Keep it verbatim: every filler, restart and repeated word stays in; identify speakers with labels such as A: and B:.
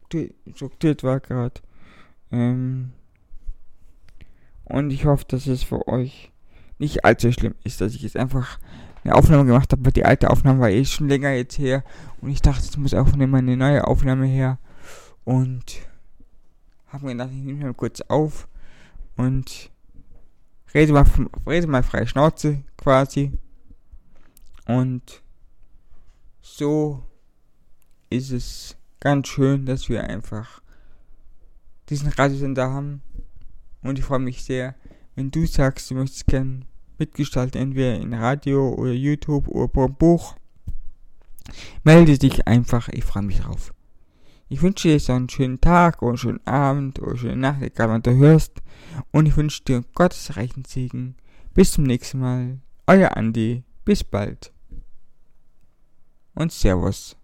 A: strukturiert war gerade. Ähm, und ich hoffe, dass es für euch nicht allzu schlimm ist, dass ich jetzt einfach eine Aufnahme gemacht habe, weil die alte Aufnahme war eh schon länger jetzt her. Und ich dachte, es muss auch von immer eine neue Aufnahme her. Und habe mir gedacht, ich nehme mal kurz auf und rede mal, rede mal frei Schnauze quasi. Und so ist es ganz schön, dass wir einfach diesen Radiosender haben. Und ich freue mich sehr, wenn du sagst, du möchtest gerne mitgestalten, entweder in Radio oder YouTube oder per Buch. Melde dich einfach, ich freue mich drauf. Ich wünsche dir so einen schönen Tag oder einen schönen Abend oder eine schöne Nacht, egal wann du hörst. Und ich wünsche dir Gottes reichen Segen. Bis zum nächsten Mal. Euer Andi. Bis bald. Und Servus.